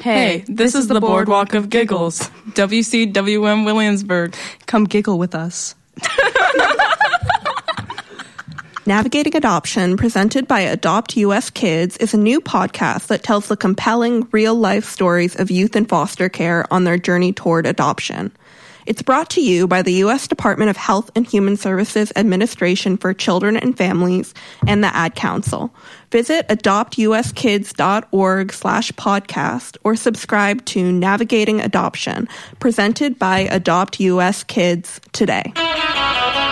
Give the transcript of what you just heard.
Hey, this is the Boardwalk of Giggles, WCWM Williamsburg. Come giggle with us. Navigating Adoption, presented by Adopt US Kids, is a new podcast that tells the compelling, real-life stories of youth in foster care on their journey toward adoption. It's brought to you by the U.S. Department of Health and Human Services Administration for Children and Families and the Ad Council. Visit adoptuskids.org/podcast or subscribe to Navigating Adoption, presented by Adopt US Kids today.